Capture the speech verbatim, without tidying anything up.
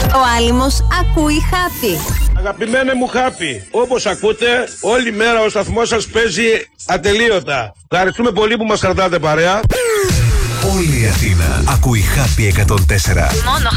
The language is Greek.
Ο Άλυμος ακούει Χάπη. Αγαπημένε μου Χάπη, όπως ακούτε, όλη μέρα ο σταθμός σας παίζει ατελείωτα. Ευχαριστούμε πολύ που μας κρατάτε παρέα. Όλη η Αθήνα ακούει Χάπη εκατόν τέσσερα. Μόνο